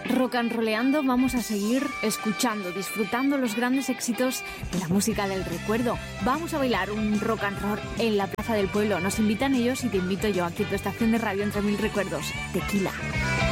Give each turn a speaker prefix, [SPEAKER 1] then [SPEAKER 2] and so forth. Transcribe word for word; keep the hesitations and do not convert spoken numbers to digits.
[SPEAKER 1] rock and rolleando, vamos a seguir escuchando, disfrutando los grandes éxitos de la música del recuerdo. Vamos a bailar un rock and roll en la Plaza del Pueblo. Nos invitan ellos y te invito yo aquí a tu estación de radio entre mil recuerdos. Tequila.